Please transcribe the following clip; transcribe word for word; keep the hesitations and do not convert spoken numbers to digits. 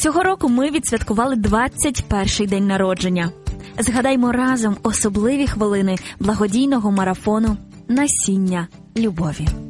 Цього року ми відсвяткували двадцять перший день народження. Згадаймо разом особливі хвилини благодійного марафону «Насіння любові».